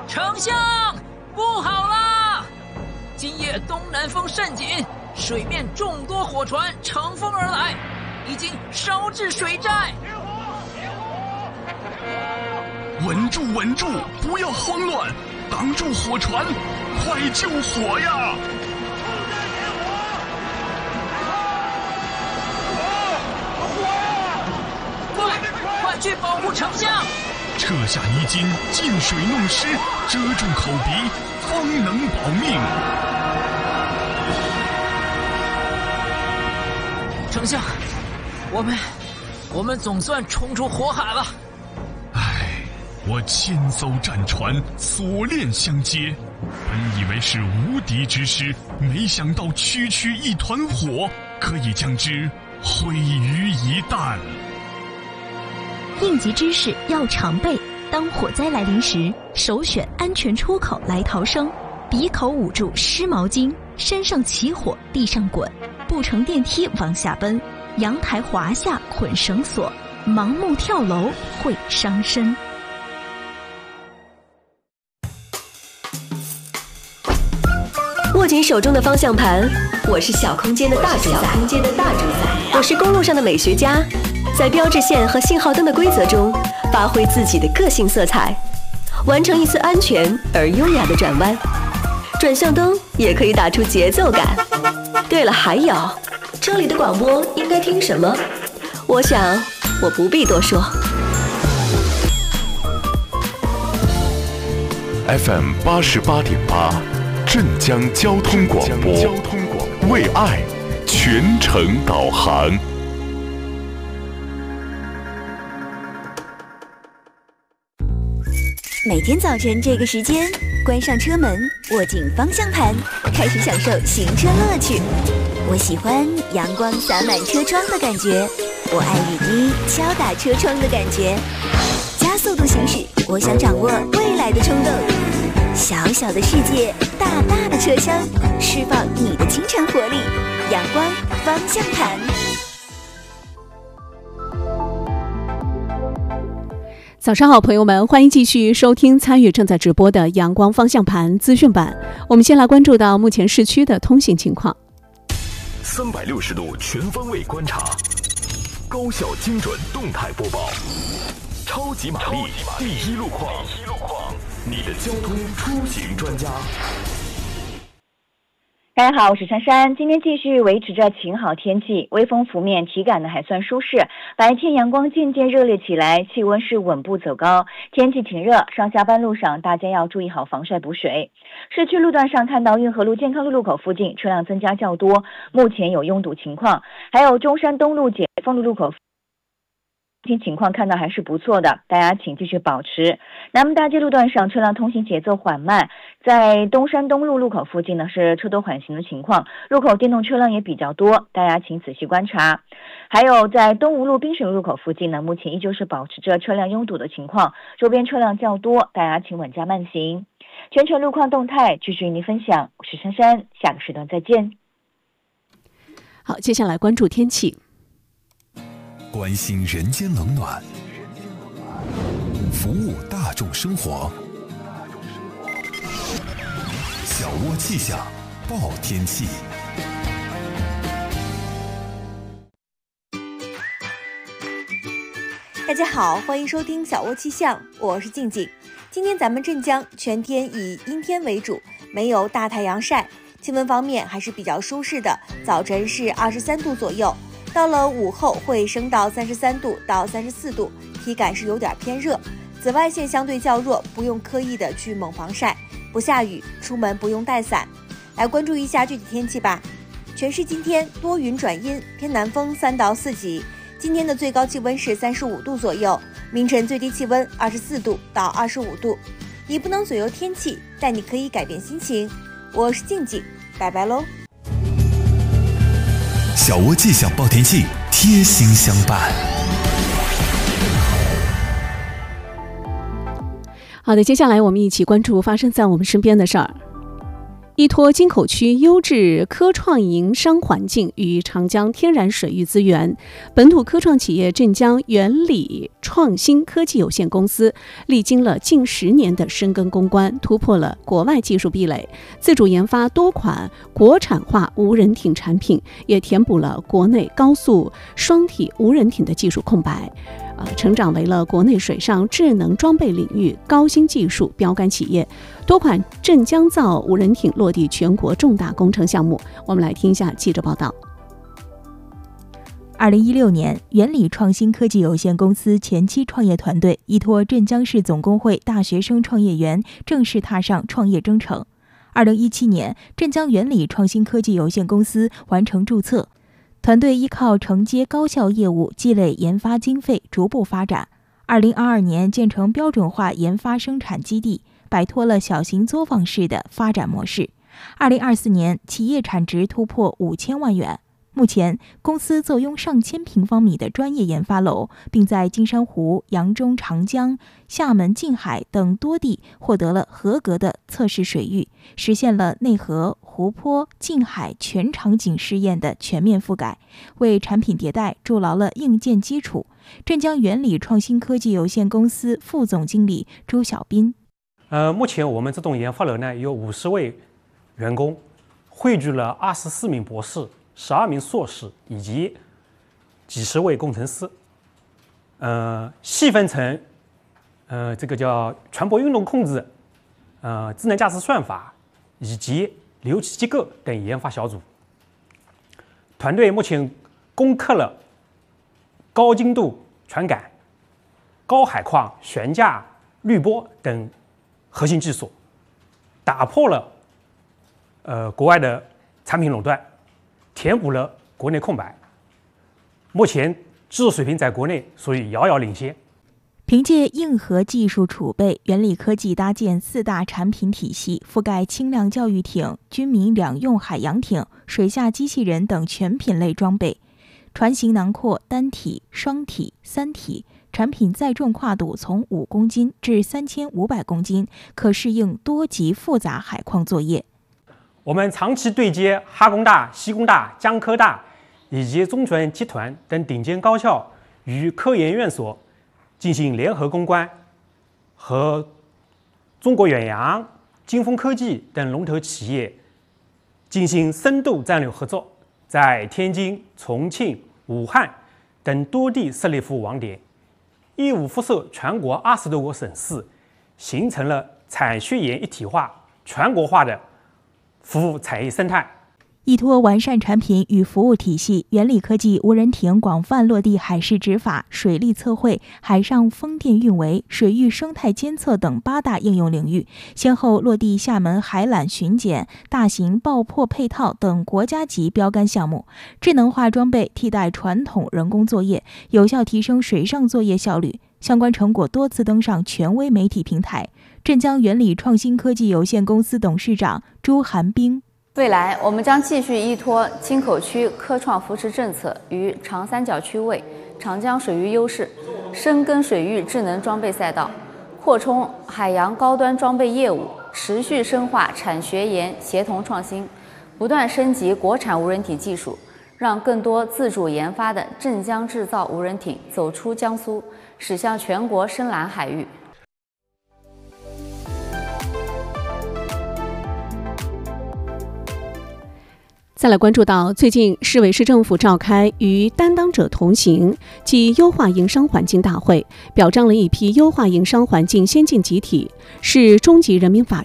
丞相，不好啦！今夜东南风甚紧，水面众多火船乘风而来，已经烧至水寨。 稳住，稳住，不要慌乱，挡住火船，快救火呀！ 快去保护丞相！ 撤下泥巾，进水弄湿，遮住口鼻，方能保命。 丞相，我们总算冲出火海了。 我千艘战船锁链相接，本以为是无敌之师，没想到区区一团火可以将之毁于一旦。 应急知识要常备，当火灾来临时，首选安全出口来逃生，鼻口捂住湿毛巾，身上起火地上滚，不乘电梯往下奔，阳台滑下捆绳索，盲目跳楼会伤身。 握紧手中的方向盘，我是小空间的大主宰，我是公路上的美学家，在标志线和信号灯的规则中，发挥自己的个性色彩，完成一次安全而优雅的转弯。转向灯也可以打出节奏感。对了，还有，车里的广播应该听什么？我想，我不必多说。 FM 88.8。镇江交通广播，为爱全程导航。 每天早晨这个时间，关上车门，握紧方向盘，开始享受行车乐趣。我喜欢阳光洒满车窗的感觉，我爱雨滴敲打车窗的感觉。加速度行驶，我想掌握未来的冲动。小小的世界，大大的车厢，释放你的清晨活力。阳光方向盘。 早上好，朋友们，欢迎继续收听参与正在直播的阳光方向盘资讯版。我们先来关注到目前市区的通行情况。 360度全方位观察，高效精准动态播报，超级玛丽第一路况，你的交通出行专家。 大家好，我是珊珊。今天继续维持着晴好天气，微风拂面，体感呢还算舒适。白天阳光渐渐热烈起来，气温是稳步走高，天气挺热，上下班路上大家要注意好防晒补水。市区路段上看到运河路健康路路口附近车辆增加较多，目前有拥堵情况，还有中山东路解放路路口情况看到还是不错的，大家请继续保持。南门大街路段上车辆通行节奏缓慢，在东山东路路口附近呢是车多缓行的情况，路口电动车辆也比较多，大家请仔细观察。还有在东吴路滨水路口附近呢，目前依旧是保持着车辆拥堵的情况，周边车辆较多，大家请稳驾慢行。全程路况动态继续与您分享，我是珊珊，下个时段再见。 好，接下来关注天气。 关心人间冷暖，服务大众生活。小窝气象报天气。 大家好，欢迎收听小窝气象，我是静静。今天咱们镇江全天以阴天为主，没有大太阳晒，气温方面还是比较舒适的，早晨是23度左右。到了午后会升到33度到34度，体感是有点偏热，紫外线相对较弱，不用刻意的去猛防晒，不下雨，出门不用带伞。来关注一下具体天气吧。全市今天多云转阴，偏南风3到4级，今天的最高气温是35度左右，明晨最低气温24度到25度。你不能左右天气，但你可以改变心情。我是静静，拜拜喽。 小窝气象报天气，贴心相伴。 好的，接下来我们一起关注发生在我们身边的事儿。 依托京口区优质科创营商环境与长江天然水域资源，本土科创企业镇江原理创新科技有限公司历经了近10年的深耕攻关，突破了国外技术壁垒，自主研发多款国产化无人艇产品，也填补了国内高速双体无人艇的技术空白，成长为了国内水上智能装备领域高新技术标杆企业。多款镇江造无人艇落地全国重大工程项目，我们来听一下记者报道。 2016年，原理创新科技有限公司前期创业团队依托镇江市总工会大学生创业园，正式踏上创业征程。2017年，镇江原理创新科技有限公司完成注册，团队依靠承接高效业务，积累研发经费，逐步发展。2022年建成标准化研发生产基地，摆脱了小型作坊式的发展模式。2024年，企业产值突破5000万元。目前，公司坐拥上千平方米的专业研发楼，并在金山湖、扬中长江、厦门近海等多地获得了合格的测试水域，实现了内河、湖泊、近海全场景试验的全面覆盖，为产品迭代筑牢了硬件基础。镇江原理创新科技有限公司副总经理朱小斌： 目前我们这栋研发楼呢有50位员工，汇聚了24名博士、12名硕士以及几十位工程师。细分成这个叫船舶运动控制、智能驾驶算法以及流体机构等研发小组。团队目前攻克了高精度传感、高海况悬架滤波等核心技术，打破了国外的产品垄断，填补了国内空白。目前技术水平在国内属于遥遥领先。 凭借硬核技术储备，原理科技搭建4大产品体系，覆盖轻量教育艇、军民两用海洋艇、水下机器人等全品类装备，船型囊括单体、双体、3体，产品载重跨度从5公斤至3500公斤，可适应多级复杂海况作业。 我们长期对接哈工大、西工大、江科大以及中船集团等顶尖高校与科研院所进行联合攻关，和中国远洋、金风科技等龙头企业进行深度战略合作，在天津、重庆、武汉等多地设立服务网点，业务辐射全国20多个省市，形成了产学研一体化、全国化的服务产业生态。 依托完善产品与服务体系，原理科技无人艇广泛落地海事执法、水利测绘、海上风电运维、水域生态监测等8大应用领域，先后落地厦门海缆巡检、大型爆破配套等国家级标杆项目。智能化装备替代传统人工作业，有效提升水上作业效率。相关成果多次登上权威媒体平台。镇江原理创新科技有限公司董事长朱寒冰： 未来，我们将继续依托京口区科创扶持政策与长三角区位、长江水域优势，深耕水域智能装备赛道，扩充海洋高端装备业务，持续深化产学研协同创新，不断升级国产无人艇技术，让更多自主研发的镇江制造无人艇走出江苏，驶向全国深蓝海域。 再来关注到，最近市委市政府召开与担当者同行暨优化营商环境大会，表彰了一批优化营商环境先进集体。市中级人民法